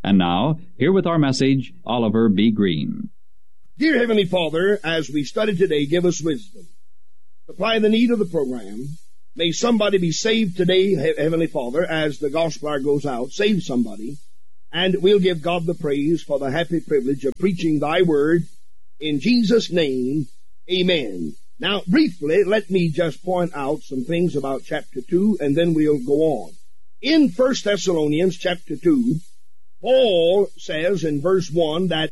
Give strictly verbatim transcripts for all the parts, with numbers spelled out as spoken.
And now, here with our message, Oliver B. Green. Dear Heavenly Father, as we study today, give us wisdom. Supply the need of the program. May somebody be saved today, Heavenly Father, as the gospel hour goes out. Save somebody. And we'll give God the praise for the happy privilege of preaching Thy Word. In Jesus' name, amen. Now, briefly, let me just point out some things about chapter two, and then we'll go on. In First Thessalonians chapter two, Paul says in verse one that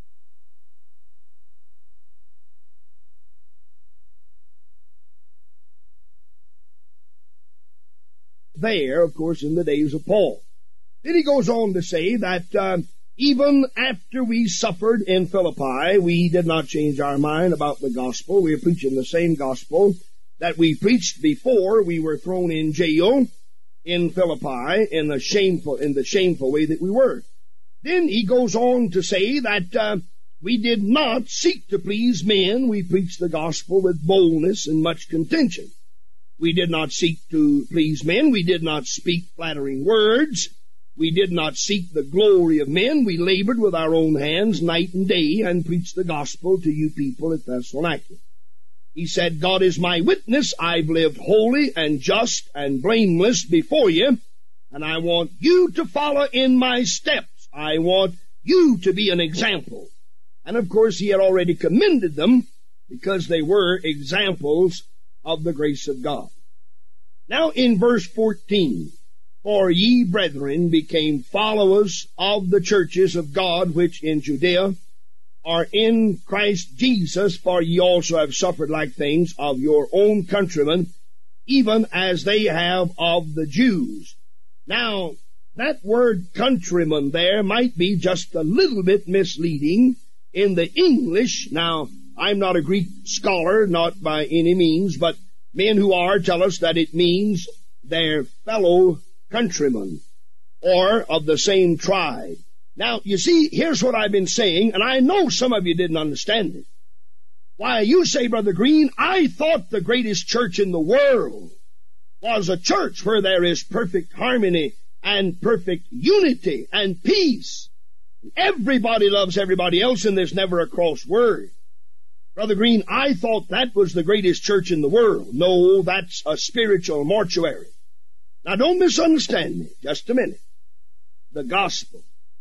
there, of course, in the days of Paul. Then he goes on to say that uh, even after we suffered in Philippi, we did not change our mind about the gospel. We are preaching the same gospel that we preached before we were thrown in jail in Philippi in the shameful, in the shameful way that we were. Then he goes on to say that uh, we did not seek to please men. We preached the gospel with boldness and much contention. We did not seek to please men. We did not speak flattering words. We did not seek the glory of men. We labored with our own hands night and day and preached the gospel to you people at Thessalonica. He said, God is my witness. I've lived holy and just and blameless before you, and I want you to follow in my steps. I want you to be an example. And of course, he had already commended them because they were examples of the grace of God. Now in verse fourteen, for ye, brethren, became followers of the churches of God which in Judea are in Christ Jesus, for ye also have suffered like things of your own countrymen, even as they have of the Jews. Now, that word countrymen there might be just a little bit misleading in the English. Now, I'm not a Greek scholar, not by any means, but men who are tell us that it means their fellow countrymen, or of the same tribe. Now, you see, here's what I've been saying, and I know some of you didn't understand it. Why, you say, Brother Green, I thought the greatest church in the world was a church where there is perfect harmony and perfect unity and peace. Everybody loves everybody else, and there's never a cross word. Brother Green, I thought that was the greatest church in the world. No, that's a spiritual mortuary. Now, don't misunderstand me. Just a minute. The gospel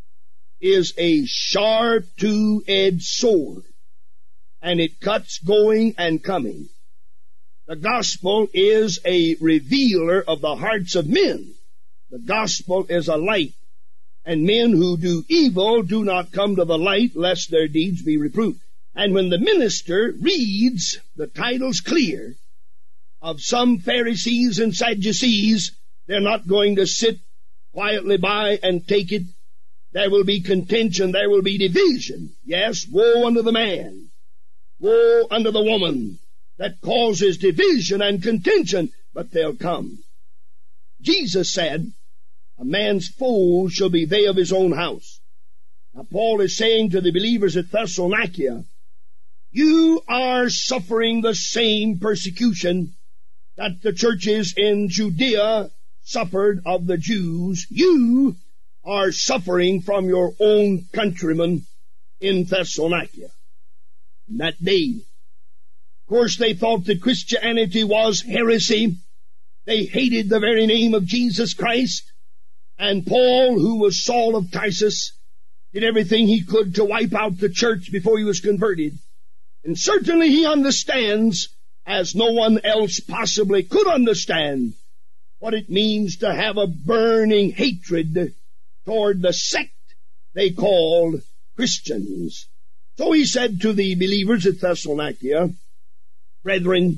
is a sharp two-edged sword, and it cuts going and coming. The gospel is a revealer of the hearts of men. The gospel is a light, and men who do evil do not come to the light lest their deeds be reproved. And when the minister reads the titles clear of some Pharisees and Sadducees, they're not going to sit quietly by and take it. There will be contention. There will be division. Yes, woe unto the man. Woe unto the woman that causes division and contention, but they'll come. Jesus said, a man's foes shall be they of his own house. Now, Paul is saying to the believers at Thessalonica, you are suffering the same persecution that the churches in Judea suffered of the Jews. You are suffering from your own countrymen in Thessalonica. In that day, of course, they thought that Christianity was heresy. They hated the very name of Jesus Christ. And Paul, who was Saul of Tarsus, did everything he could to wipe out the church before he was converted. And certainly he understands, as no one else possibly could understand, what it means to have a burning hatred toward the sect they called Christians. So he said to the believers at Thessalonica, brethren,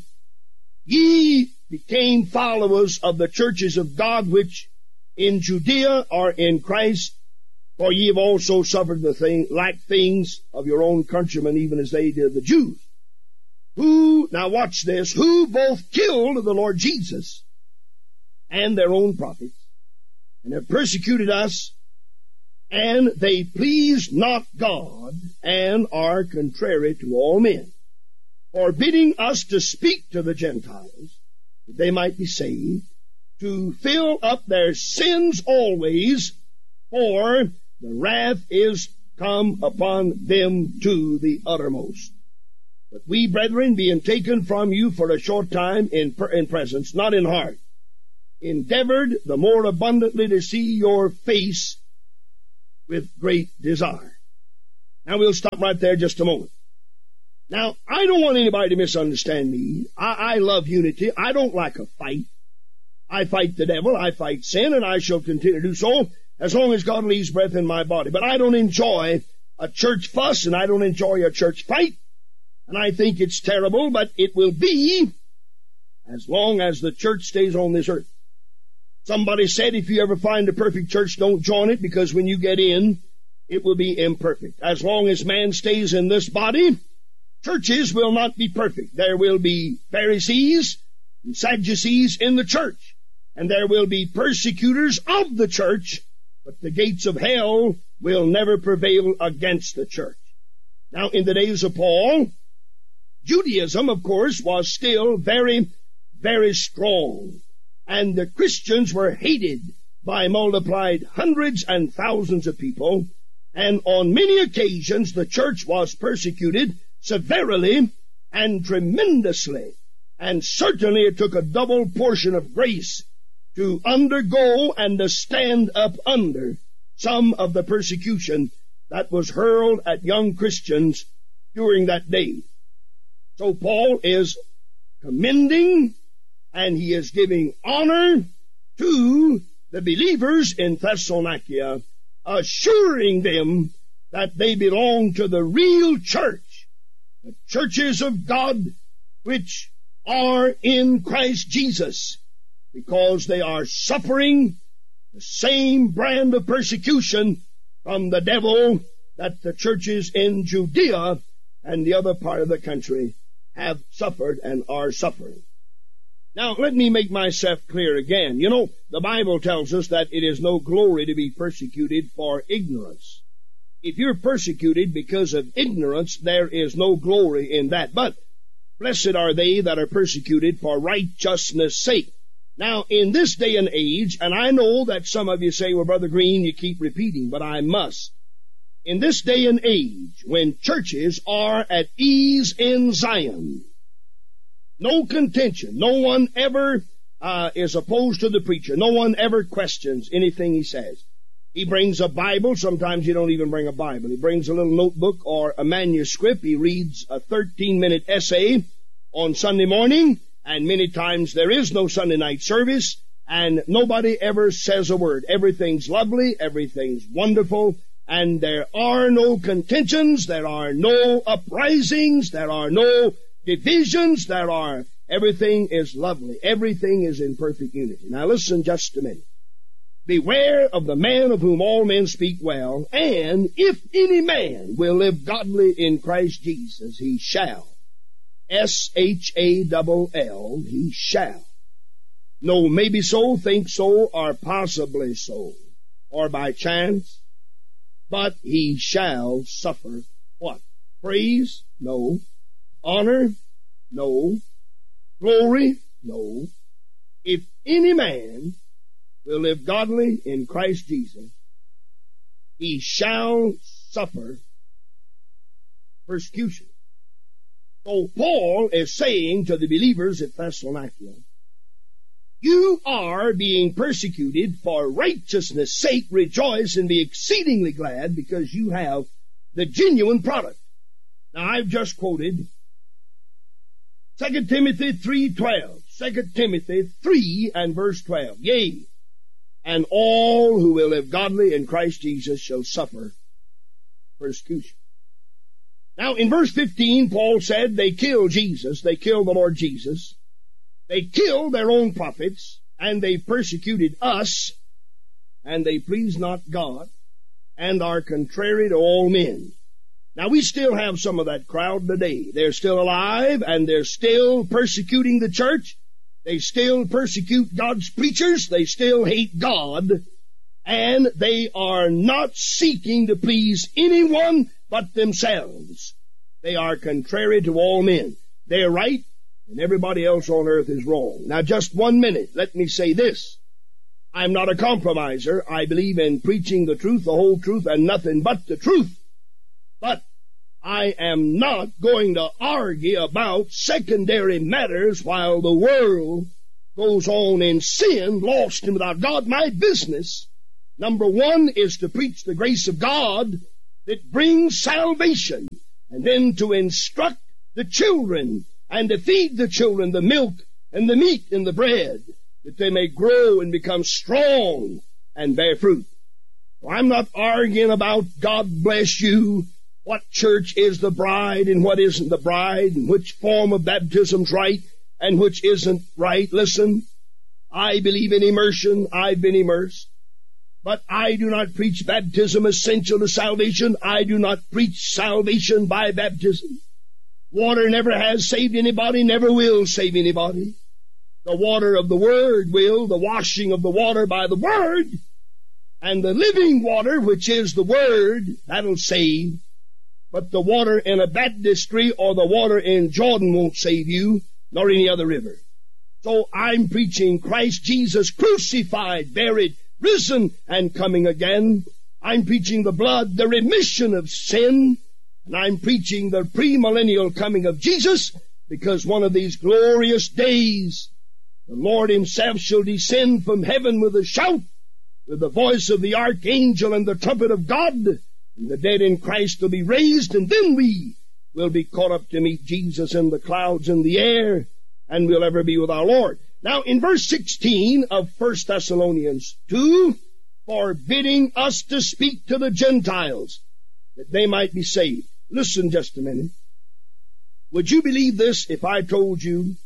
ye became followers of the churches of God which in Judea are in Christ, for ye have also suffered the thing, like things of your own countrymen, even as they did the Jews, who, now watch this, who both killed the Lord Jesus and their own prophets, and have persecuted us, and they please not God, and are contrary to all men, forbidding us to speak to the Gentiles, that they might be saved, to fill up their sins always, for the wrath is come upon them to the uttermost. But we, brethren, being taken from you for a short time in, per- in presence, not in heart, endeavored the more abundantly to see your face with great desire. Now we'll stop right there just a moment. Now, I don't want anybody to misunderstand me. I, I love unity. I don't like a fight. I fight the devil. I fight sin, and I shall continue to do so as long as God leaves breath in my body. But I don't enjoy a church fuss, and I don't enjoy a church fight. And I think it's terrible, but it will be as long as the church stays on this earth. Somebody said if you ever find a perfect church, don't join it, because when you get in, it will be imperfect. As long as man stays in this body, churches will not be perfect. There will be Pharisees and Sadducees in the church, and there will be persecutors of the church, but the gates of hell will never prevail against the church. Now, in the days of Paul, Judaism, of course, was still very, very strong, and the Christians were hated by multiplied hundreds and thousands of people, and on many occasions the church was persecuted severely and tremendously, and certainly it took a double portion of grace to undergo and to stand up under some of the persecution that was hurled at young Christians during that day. So Paul is commending and he is giving honor to the believers in Thessalonica, assuring them that they belong to the real church, the churches of God which are in Christ Jesus, because they are suffering the same brand of persecution from the devil that the churches in Judea and the other part of the country have suffered and are suffering. Now, let me make myself clear again. You know, the Bible tells us that it is no glory to be persecuted for ignorance. If you're persecuted because of ignorance, there is no glory in that. But blessed are they that are persecuted for righteousness' sake. Now, in this day and age, and I know that some of you say, well, Brother Green, you keep repeating, but I must. In this day and age, when churches are at ease in Zion, no contention, no one ever uh, is opposed to the preacher, no one ever questions anything he says. He brings a Bible. Sometimes you don't even bring a Bible. He brings a little notebook or a manuscript. He reads a thirteen-minute essay on Sunday morning, and many times there is no Sunday night service, and nobody ever says a word. Everything's lovely, everything's wonderful, and there are no contentions, there are no uprisings, there are no divisions, there are, everything is lovely. Everything is in perfect unity. Now listen just a minute. Beware of the man of whom all men speak well, and if any man will live godly in Christ Jesus, he shall. S H A L L, he shall. No, maybe so, think so, or possibly so, or by chance, but he shall suffer what? Praise? No. Honor? No. Glory? No. If any man will live godly in Christ Jesus, he shall suffer persecution. So Paul is saying to the believers at Thessalonica, you are being persecuted for righteousness' sake. Rejoice and be exceedingly glad, because you have the genuine product. Now, I've just quoted Second Timothy three twelve. Second Timothy three and verse twelve. Yea, and all who will live godly in Christ Jesus shall suffer persecution. Now, in verse fifteen, Paul said they killed Jesus. They killed the Lord Jesus. They killed their own prophets, and they persecuted us, and they please not God, and are contrary to all men. Now, we still have some of that crowd today. They're still alive, and they're still persecuting the church. They still persecute God's preachers. They still hate God, and they are not seeking to please anyone but themselves. They are contrary to all men. They're right, and everybody else on earth is wrong. Now, just one minute. Let me say this. I'm not a compromiser. I believe in preaching the truth, the whole truth, and nothing but the truth. But I am not going to argue about secondary matters while the world goes on in sin, lost and without God. My business, number one, is to preach the grace of God that brings salvation, and then to instruct the children and to feed the children the milk and the meat and the bread, that they may grow and become strong and bear fruit. So I'm not arguing about, God bless you, what church is the bride and what isn't the bride, and which form of baptism's right and which isn't right. Listen, I believe in immersion. I've been immersed. But I do not preach baptism essential to salvation. I do not preach salvation by baptism. Water never has saved anybody, never will save anybody. The water of the Word will, the washing of the water by the Word, and the living water, which is the Word, that'll save. But the water in a baptistry or the water in Jordan won't save you, nor any other river. So I'm preaching Christ Jesus crucified, buried, risen, and coming again. I'm preaching the blood, the remission of sin, and I'm preaching the premillennial coming of Jesus, because one of these glorious days the Lord himself shall descend from heaven with a shout, with the voice of the archangel and the trumpet of God, and the dead in Christ will be raised, and then we will be caught up to meet Jesus in the clouds in the air, and we'll ever be with our Lord. Now, in verse sixteen of First Thessalonians two, forbidding us to speak to the Gentiles, that they might be saved. Listen just a minute. Would you believe this if I told you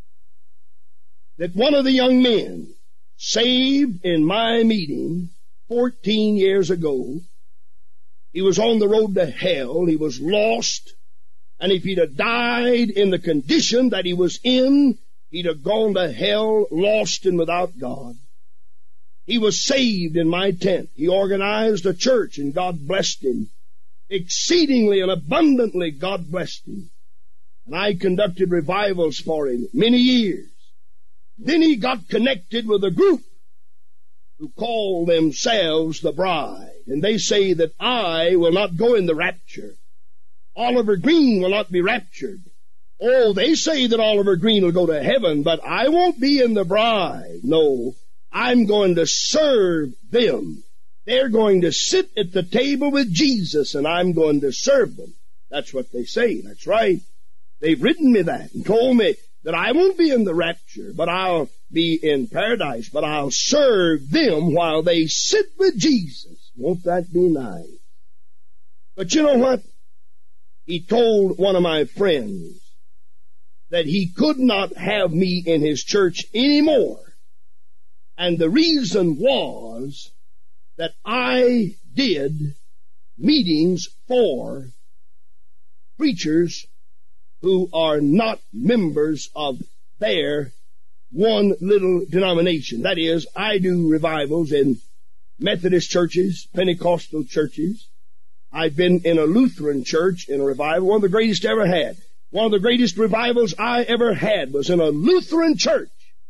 that one of the young men saved in my meeting fourteen years ago, he was on the road to hell, he was lost, and if he'd have died in the condition that he was in, he'd have gone to hell, lost and without God. He was saved in my tent. He organized a church, and God blessed him. Exceedingly and abundantly, God blessed him. And I conducted revivals for him many years. Then he got connected with a group who call themselves the bride. And they say that I will not go in the rapture. Oliver Green will not be raptured. Oh, they say that Oliver Green will go to heaven, but I won't be in the bride. No, I'm going to serve them. They're going to sit at the table with Jesus, and I'm going to serve them. That's what they say. That's right. They've written me that and told me that I won't be in the rapture, but I'll be in paradise, but I'll serve them while they sit with Jesus. Won't that be nice? But you know what? He told one of my friends that he could not have me in his church anymore. And the reason was that I did meetings for preachers who are not members of their one little denomination. That is, I do revivals in Methodist churches, Pentecostal churches. I've been in a Lutheran church in a revival, one of the greatest I ever had. One of the greatest revivals I ever had was in a Lutheran church.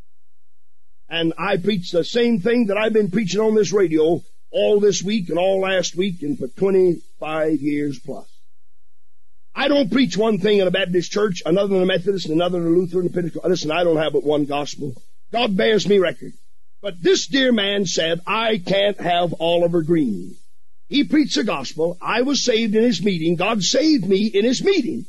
And I preached the same thing that I've been preaching on this radio all this week and all last week and for twenty-five years plus. I don't preach one thing in a Baptist church, another in a Methodist, another in a Lutheran, a Pentecostal. Listen, I don't have but one gospel. God bears me record. But this dear man said, I can't have Oliver Green. He preached the gospel. I was saved in his meeting. God saved me in his meeting.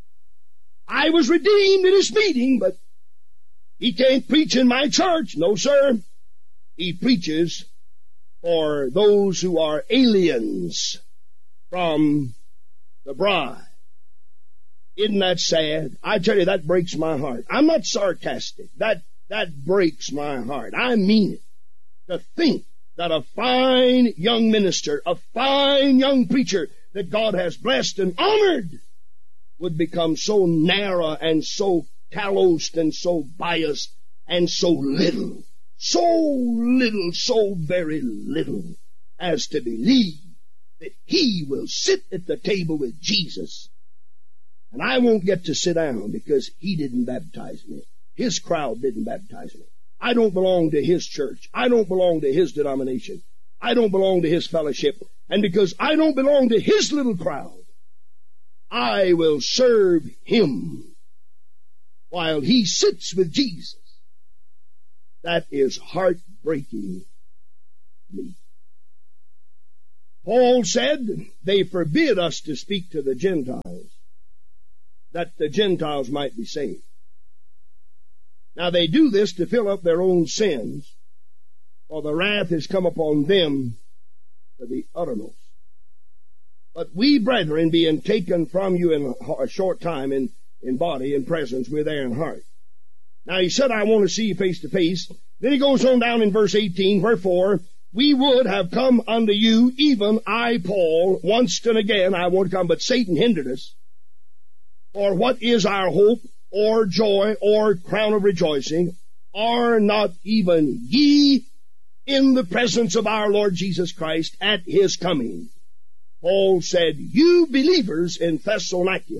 I was redeemed in his meeting, but he can't preach in my church. No, sir. He preaches for those who are aliens from the bride. Isn't that sad? I tell you, that breaks my heart. I'm not sarcastic. That, that breaks my heart. I mean it. To think that a fine young minister, a fine young preacher that God has blessed and honored would become so narrow and so callous and so biased and so little, so little, so very little as to believe that he will sit at the table with Jesus. And I won't get to sit down because he didn't baptize me. His crowd didn't baptize me. I don't belong to his church. I don't belong to his denomination. I don't belong to his fellowship. And because I don't belong to his little crowd, I will serve him while he sits with Jesus. That is heartbreaking me. Paul said they forbid us to speak to the Gentiles, that the Gentiles might be saved. Now they do this to fill up their own sins, for the wrath has come upon them to the uttermost. But we, brethren, being taken from you in a short time in, in body and presence, we're there in heart. Now he said, I want to see you face to face. Then he goes on down in verse eighteen, wherefore we would have come unto you, even I, Paul, once and again I want to come, but Satan hindered us. For what is our hope, or joy, or crown of rejoicing? Are not even ye in the presence of our Lord Jesus Christ at his coming? Paul said, you believers in Thessalonica,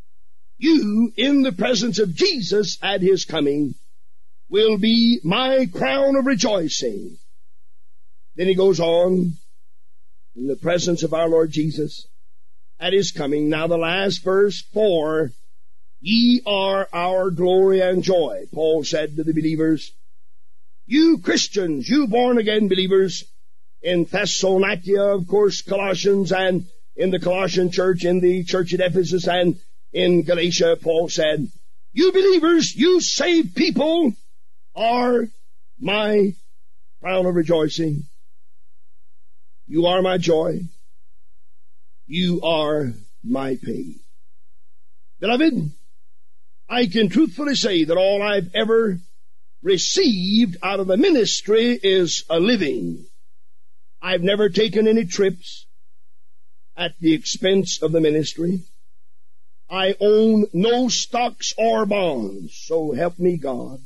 you in the presence of Jesus at his coming will be my crown of rejoicing. Then he goes on, in the presence of our Lord Jesus at his coming. Now the last verse, for ye are our glory and joy. Paul said to the believers, you Christians, you born-again believers in Thessalonica, of course, Colossians, and in the Colossian church, in the church at Ephesus, and in Galatia, Paul said, you believers, you saved people, are my crown of rejoicing. You are my joy. You are my pain. Beloved, I can truthfully say that all I've ever received out of the ministry is a living. I've never taken any trips at the expense of the ministry. I own no stocks or bonds, so help me God,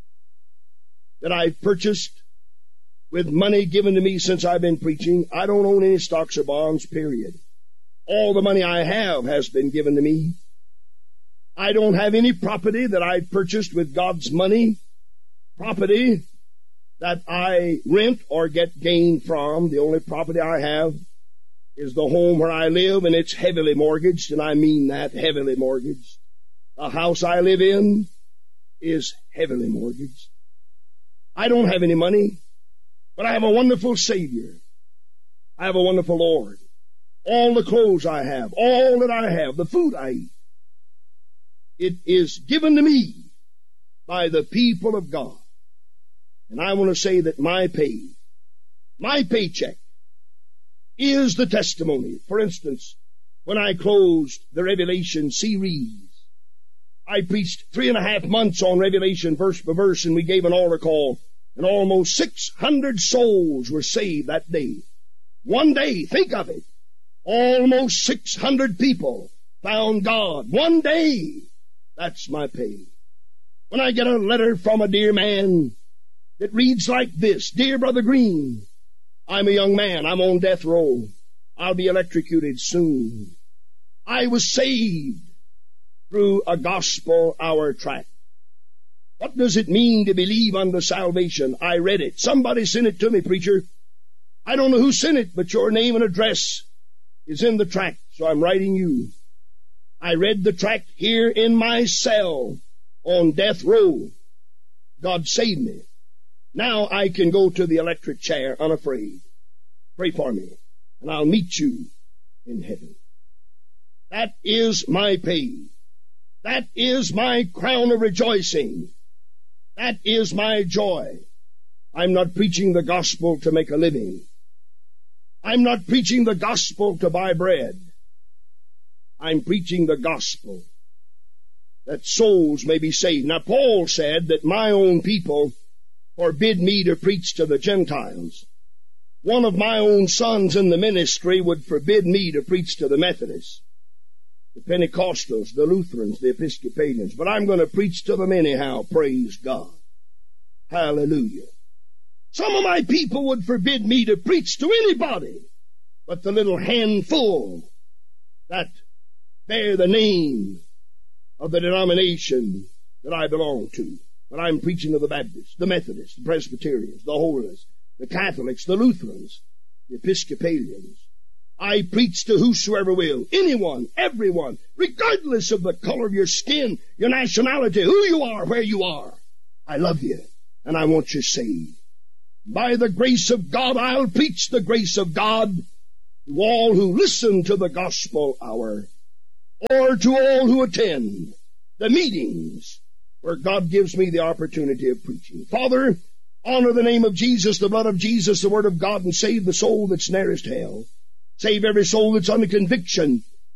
that I've purchased with money given to me since I've been preaching. I don't own any stocks or bonds, period. All the money I have has been given to me. I don't have any property that I've purchased with God's money, property that I rent or get gain from. The only property I have is the home where I live, and it's heavily mortgaged, and I mean that, heavily mortgaged. The house I live in is heavily mortgaged. I don't have any money, but I have a wonderful Savior. I have a wonderful Lord. All the clothes I have, all that I have, the food I eat, it is given to me by the people of God. And I want to say that my pay, my paycheck, is the testimony. For instance, when I closed the Revelation series, I preached three and a half months on Revelation verse by verse, and we gave an altar call, and almost six hundred souls were saved that day. One day, think of it, almost six hundred people found God. One day. That's my pay. When I get a letter from a dear man that reads like this, Dear Brother Green, I'm a young man. I'm on death row. I'll be electrocuted soon. I was saved through a gospel hour tract. What does it mean to believe unto salvation? I read it. Somebody sent it to me, preacher. I don't know who sent it, but your name and address is in the tract, so I'm writing you. I read the tract here in my cell on death row. God saved me. Now I can go to the electric chair unafraid. Pray for me, and I'll meet you in heaven. That is my pay. That is my crown of rejoicing. That is my joy. I'm not preaching the gospel to make a living. I'm not preaching the gospel to buy bread. I'm preaching the gospel that souls may be saved. Now, Paul said that my own people forbid me to preach to the Gentiles. One of my own sons in the ministry would forbid me to preach to the Methodists, the Pentecostals, the Lutherans, the Episcopalians. But I'm going to preach to them anyhow, praise God. Hallelujah. Some of my people would forbid me to preach to anybody but the little handful that bear the name of the denomination that I belong to. But I'm preaching to the Baptists, the Methodists, the Presbyterians, the Holanists, the Catholics, the Lutherans, the Episcopalians. I preach to whosoever will, anyone, everyone, regardless of the color of your skin, your nationality, who you are, where you are. I love you, and I want you saved. By the grace of God, I'll preach the grace of God to all who listen to the gospel hour, or to all who attend the meetings where God gives me the opportunity of preaching. Father, honor the name of Jesus, the blood of Jesus, the word of God, and save the soul that's nearest hell. Save every soul that's under conviction